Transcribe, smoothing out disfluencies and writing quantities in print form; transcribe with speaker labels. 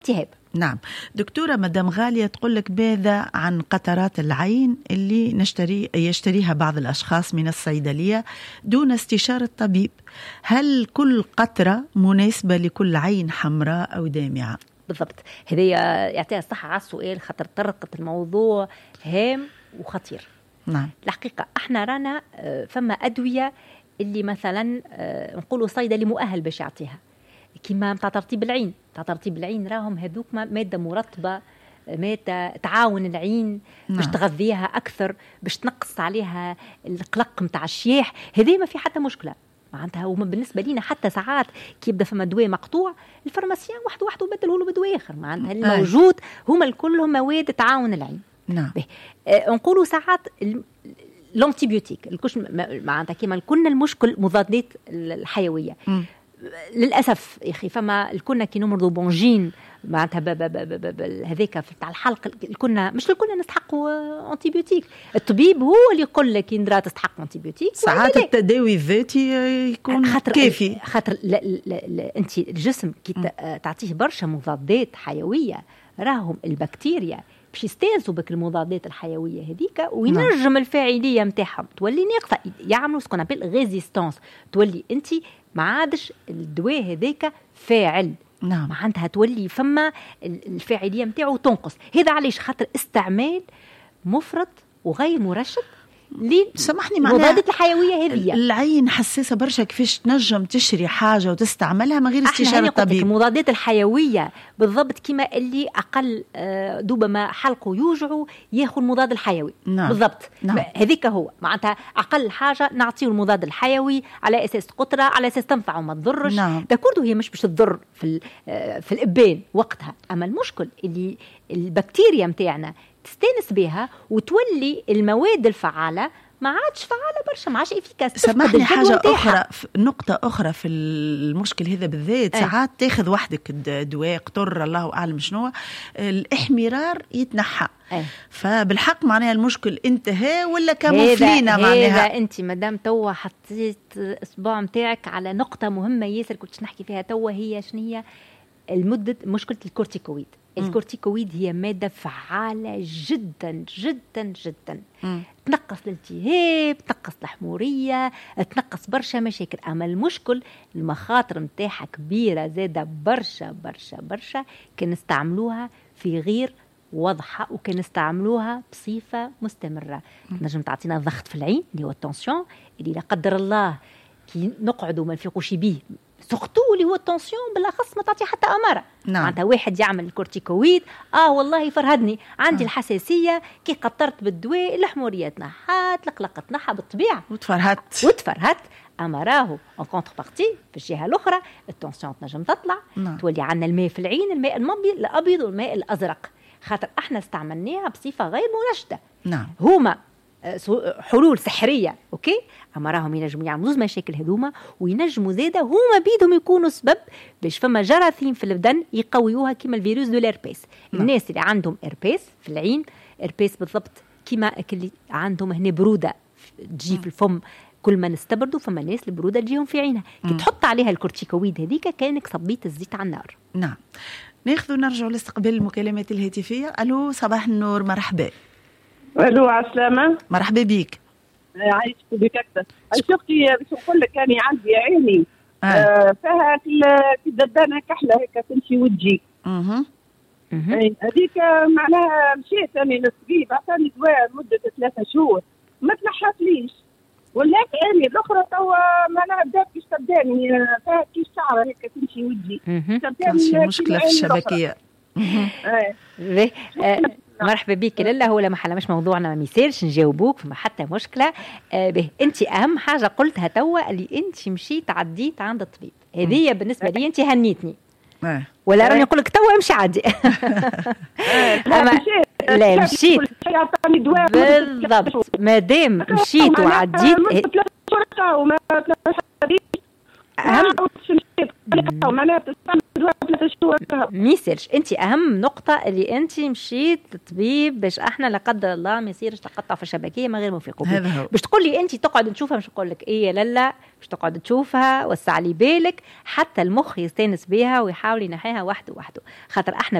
Speaker 1: التهاب.
Speaker 2: نعم دكتورة مدام غالية تقول لك ماذا عن قطرات العين اللي يشتريها بعض الأشخاص من الصيدلية دون استشارة طبيب؟ هل كل قطرة مناسبة لكل عين حمراء أو دامعة؟
Speaker 1: بالضبط، هذا يعطيها الصحة على السؤال، خاطر طرقت الموضوع هام وخطير.
Speaker 2: نعم
Speaker 1: الحقيقة احنا رانا فما أدوية اللي مثلا نقولوا صيدلي مؤهل باش يعطيها، كما متاع ترطيب العين. متاع ترطيب العين راهم هذوك مادة مرطبة، مادة تعاون العين باش تغذيها أكثر، باش تنقص عليها القلق متاع الشياح. هذه ما في حتى مشكلة معناتها. وما بالنسبة لينا حتى ساعات كي يبدا فما دواء مقطوع، الفارماسيان واحد وبدله له بدواء آخر. معناتها الموجود هما الكلهم مواد تعاون العين.
Speaker 2: نعم
Speaker 1: نقولوا ساعات الانتيبيوتيك الكش معناتها كيما كنا المشكل مضادات الحيوية. للأسف يا أخي فما الكنا كي نمرضوا بونجين معناتها هذيك تاع الحلق، الكنا مش الكنا نستحقوا انتيبيوتيك. الطبيب هو اللي يقول لك إن تستحق انتيبيوتيك.
Speaker 2: ساعات التداوي الذاتي يكون كافي،
Speaker 1: خاطر لا انت الجسم كي تعطيه برشا مضادات حيوية راهم البكتيريا باش يستانسوا بك المضادات الحيويه هذيك، وينجم الفاعليه نتاعهم تولي ناقصه، يعملوا سكون ابل ريزيستانس، تولي انت ما عادش الدواء هذاك فاعل.
Speaker 2: نعم
Speaker 1: معناتها تولي فما الفاعليه نتاعو تنقص. هذا علاش؟ خاطر استعمال مفرط وغير مرشد
Speaker 2: سامحني
Speaker 1: المضادات الحيويه هذه.
Speaker 2: العين حساسه برشا كيفاش تنجم تشري حاجه وتستعملها من غير استشاره طبيب.
Speaker 1: المضادات الحيويه بالضبط كما اللي اقل دوبه ما حلقه يوجعوا ياخذ المضاد الحيوي.
Speaker 2: نعم.
Speaker 1: بالضبط.
Speaker 2: نعم.
Speaker 1: هذيك هو معناتها اقل حاجه نعطيه المضاد الحيوي على اساس قطره، على اساس تنفع وما تضرش.
Speaker 2: نعم.
Speaker 1: داكوردو هي مش باش تضر في الابان وقتها، اما المشكل اللي البكتيريا نتاعنا تستانس بها وتولي المواد الفعالة ما عادش فعالة برشا، ما عادش إفيكاس.
Speaker 2: سمحني حاجة أخرى، نقطة أخرى في المشكل هذا بالذات. ساعات تاخذ وحدك الدواء قطر الله أعلم شنو، الإحمرار يتنحى. فبالحق معناها المشكل انتهى ولا كاموفلينا معناها؟
Speaker 1: هذا أنت مدام توا حطيت إصبع متاعك على نقطة مهمة ياسر كنت نحكي فيها توا، هي شنية المدة مشكلة الكورتيكويد. الكورتيكويد هي مادة فعالة جدا جدا جدا. تنقص الالتهاب، تنقص الحمورية، تنقص برشا مشاكل. أما المشكل المخاطر متاعها كبيرة زادة برشا برشا برشا كان نستعملوها في غير واضحة، وكان نستعملوها بصفة مستمرة. نجم تعطينا ضغط في العين اللي هو التنسيون، اللي لا قدر الله كي نقعدوا ما نفيقوش بيه، سقطوا اللي هو التنسيون بالاخص ما تعطي حتى اماره.
Speaker 2: نعم.
Speaker 1: معناتها واحد يعمل الكورتيكويد والله فرهدني عندي الحساسيه، كي قطرت بالدواء الحموريه تنحات، القلق تنحى بالطبيعه وتفرهت. اما راهو ان كونتر بارتي في الجهه الاخرى التنسيون تنجم تطلع.
Speaker 2: نعم.
Speaker 1: تولي عندنا الماء في العين، الماء الابيض والماء الازرق، خاطر احنا استعملناها بصفه غير مرشده.
Speaker 2: نعم.
Speaker 1: هما حلول سحريه اوكي، اما راهم ينجموا يعملوا زوز مشاكل هذوما، وينجموا زاده هما بيدهم يكونوا سبب باش فما جراثيم في البدن يقويوها كيما الفيروس دو الاربيس. الناس اللي عندهم اربيس في العين، اربيس بالضبط كيما اللي عندهم هنا بروده تجي في الفم، كل ما نستبردوا فما ناس البروده تجيهم في عينها، كي تحط عليها الكورتيكويد هذيك كانك صبيت الزيت على النار.
Speaker 2: نعم. ناخذ ونرجع لاستقبال المكالمات الهاتفيه. الو صباح النور، مرحبا.
Speaker 3: الو عسلامة،
Speaker 2: مرحبا بيك.
Speaker 3: عايشك بك أكثر. شفتي باش نقول لك أنا عندي عيني فيها كددانة كحلة هيك تمشي وتجي. هذيك معناها مشيت أنا للطبيب عطاني دواء لمدة 3 شهور ما تنحتليش، ولكن عيني الأخرى توا معناها بدات كيش تبداني فيها كيش شعرة هيك تمشي وتجي.
Speaker 2: كان مشكلة في الشبكية.
Speaker 1: مرحبا بك. لا هو لا محل مش موضوعنا، ما ميسالش نجاوبوك فما حتى مشكله. انت اهم حاجه قلتها توا اللي انت مشيت عديت عند الطبيب، هذه بالنسبه لي انت هنيتني. ولا راني نقول لك توا امشي عادي. لا مشيت بالضبط، ما دام مشيت وعديت
Speaker 3: معناها تستعمل دواء 3 شهور.
Speaker 1: ميسرش انت اهم نقطه اللي انت مشيت للطبيب باش احنا لا قدر الله ما يصيرش تقطع في الشبكيه ما غير موفق.
Speaker 2: هذا هو.
Speaker 1: باش تقول لي انت تقعد نشوفها مش نقول لك ايه لا باش تقعد تشوفها وسع لي بالك حتى المخ يستانس بها ويحاول ينحيها وحده خاطر احنا